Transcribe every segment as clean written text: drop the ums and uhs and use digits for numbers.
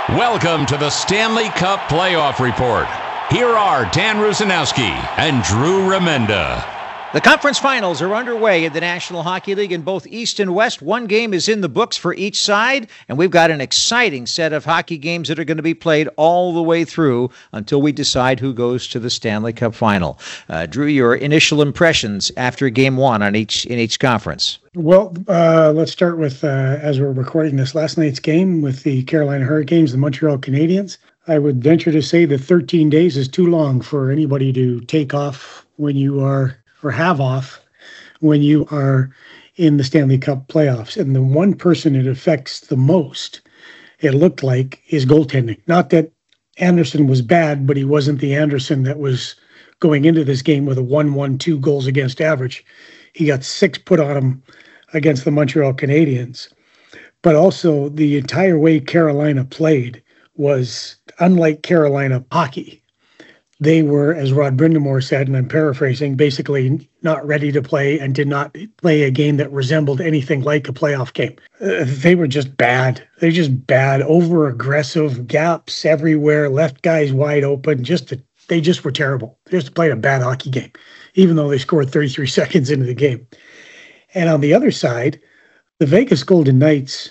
Welcome to the Stanley Cup Playoff Report. Here are Dan Rusanowski and Drew Remenda. The conference finals are underway in the National Hockey League in both East and West. One game is in the books for each side, and we've got an exciting set of hockey games that are going to be played all the way through until we decide who goes to the Stanley Cup final. Drew, your initial impressions after game one in each conference. Well, let's start with, as we're recording this, last night's game with the Carolina Hurricanes, the Montreal Canadiens. I would venture to say that 13 days is too long for anybody to take off when you are, or have off when you are in the Stanley Cup playoffs. And the one person it affects the most, it looked like, is goaltending. Not that Anderson was bad, but he wasn't the Anderson that was going into this game with a 1-1-2 goals against average. He got 6 put on him against the Montreal Canadiens. But also the entire way Carolina played was unlike Carolina hockey. They were, as Rod Brind'Amour said, and I'm paraphrasing, basically not ready to play and did not play a game that resembled anything like a playoff game. They were just bad. They're just bad, over-aggressive, gaps everywhere, left guys wide open. They just were terrible. They just played a bad hockey game, even though they scored 33 seconds into the game. And on the other side, the Vegas Golden Knights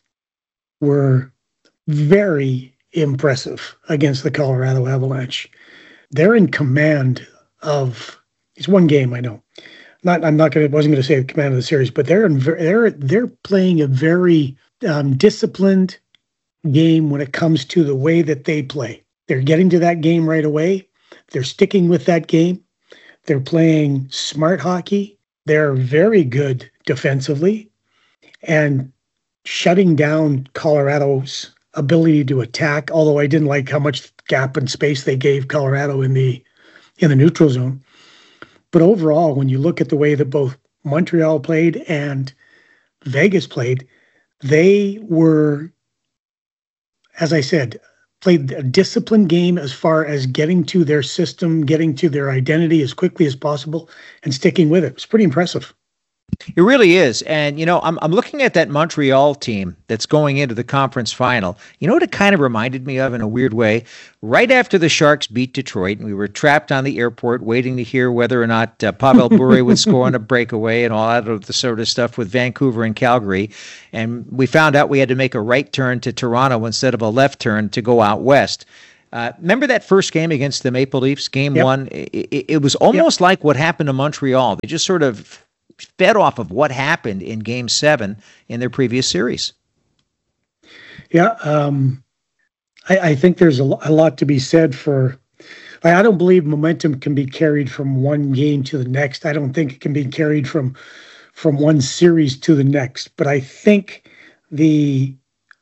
were very impressive against the Colorado Avalanche. They're in command of, it's one game, I know. Wasn't going to say the command of the series, but they're playing a very disciplined game when it comes to the way that they play. They're getting to that game right away. They're sticking with that game. They're playing smart hockey. They're very good defensively and shutting down Colorado's ability to attack, although I didn't like how much gap and space they gave Colorado in the neutral zone. But overall, when you look at the way that both Montreal played and Vegas played, they were, as I said, played a disciplined game as far as getting to their system, getting to their identity as quickly as possible, and sticking with it. It's pretty impressive. It really is. And, I'm looking at that Montreal team that's going into the conference final. You know what it kind of reminded me of in a weird way? Right after the Sharks beat Detroit, and we were trapped on the airport waiting to hear whether or not Pavel Bure would score on a breakaway and all that of the sort of stuff with Vancouver and Calgary. And we found out we had to make a right turn to Toronto instead of a left turn to go out west. Remember that first game against the Maple Leafs, game one? It was almost like what happened to Montreal. They just sort of fed off of what happened in Game 7 in their previous series. Yeah, I think there's a lot to be said for. I don't believe momentum can be carried from one game to the next. I don't think it can be carried from one series to the next. But I think the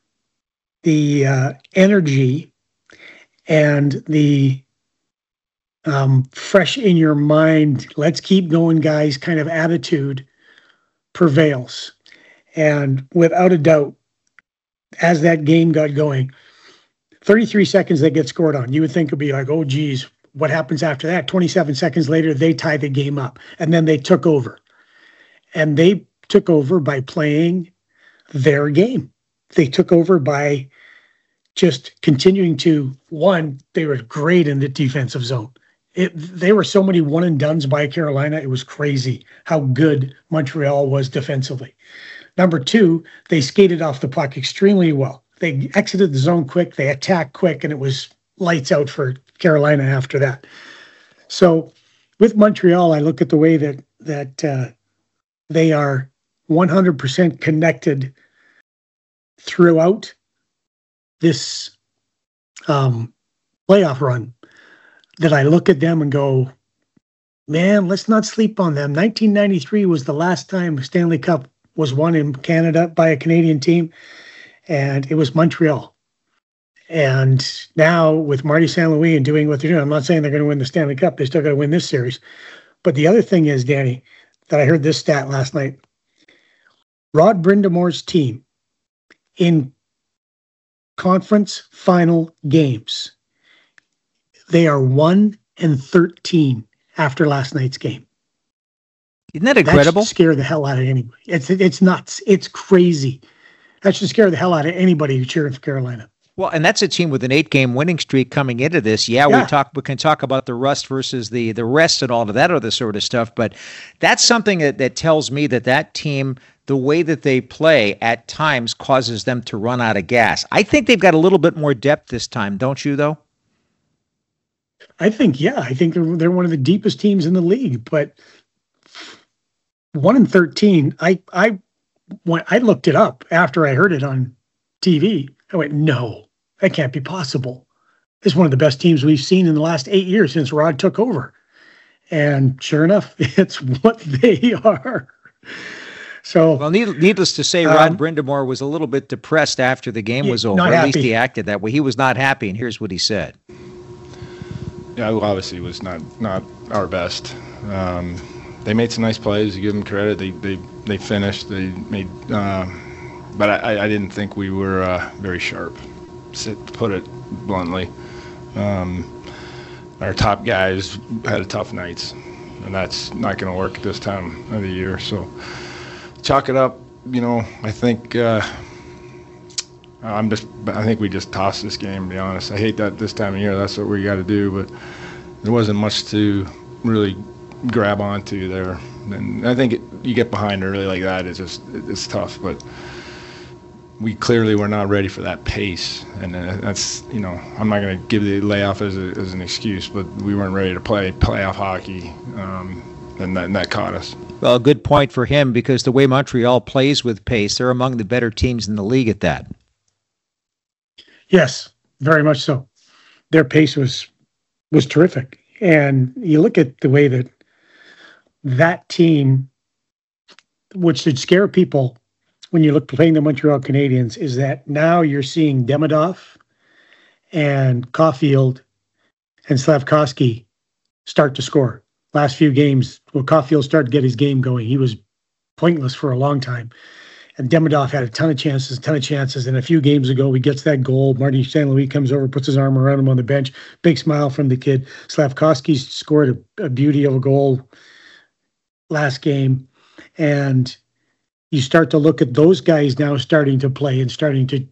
energy and the fresh in your mind, let's keep going, guys, kind of attitude prevails. And without a doubt, as that game got going, 33 seconds they get scored on, you would think it'd be like, oh, geez, what happens after that? 27 seconds later, they tie the game up. And then they took over. And they took over by playing their game. They took over by just continuing to, they were great in the defensive zone. They were so many one and dones by Carolina. It was crazy how good Montreal was defensively. Number 2, they skated off the puck extremely well. They exited the zone quick. They attacked quick, and it was lights out for Carolina after that. So with Montreal, I look at the way that they are 100% connected throughout this playoff run. That I look at them and go, man, let's not sleep on them. 1993 was the last time Stanley Cup was won in Canada by a Canadian team, and it was Montreal. And now with Marty St. Louis and doing what they're doing, I'm not saying they're going to win the Stanley Cup. They still got to win this series. But the other thing is, Danny, that I heard this stat last night. Rod Brind'Amour's team in conference final games, they are 1-13 after last night's game. Isn't that incredible? That should scare the hell out of anybody. It's nuts. It's crazy. That should scare the hell out of anybody who's cheering for Carolina. Well, and that's a team with an 8-game winning streak coming into this. Yeah. We can talk about the rust versus the rest and all of that other sort of stuff, but that's something that tells me that team, the way that they play at times causes them to run out of gas. I think they've got a little bit more depth this time, don't you, though? I think they're one of the deepest teams in the league, but 1-13, I looked it up after I heard it on TV. I went, no, that can't be possible. It's one of the best teams we've seen in the last 8 years since Rod took over. And sure enough, it's what they are. So, well, needless to say, Rod Brind'Amour was a little bit depressed after the game was over. At least he acted that way. He was not happy, and here's what he said. Yeah, obviously it was not our best. They made some nice plays. You give them credit. They finished. They made, but I didn't think we were very sharp. To put it bluntly, our top guys had tough nights, and that's not going to work at this time of the year. So chalk it up. I think I think we just tossed this game. To be honest, I hate that this time of year. That's what we got to do, but there wasn't much to really grab onto there. And I think you get behind early like that, it's tough. But we clearly were not ready for that pace, and that's I'm not going to give the layoff as an excuse, but we weren't ready to play playoff hockey, and that caught us. Well, a good point for him, because the way Montreal plays with pace, they're among the better teams in the league at that. Yes, very much so. Their pace was terrific. And you look at the way that team, which should scare people when you look playing the Montreal Canadiens, is that now you're seeing Demidov and Caulfield and Slavkovsky start to score. Last few games, Caulfield started to get his game going. He was pointless for a long time. And Demidov had a ton of chances. And a few games ago, he gets that goal. Martin St. Louis comes over, puts his arm around him on the bench. Big smile from the kid. Slavkovsky scored a beauty of a goal last game. And you start to look at those guys now starting to play and starting to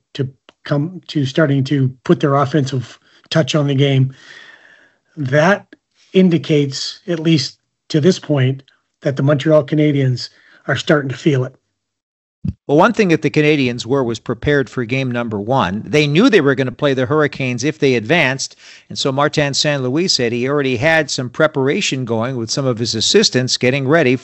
put their offensive touch on the game. That indicates, at least to this point, that the Montreal Canadiens are starting to feel it. Well, one thing that the Canadiens was prepared for game number 1. They knew they were going to play the Hurricanes if they advanced, and so Martin St. Louis said he already had some preparation going with some of his assistants getting ready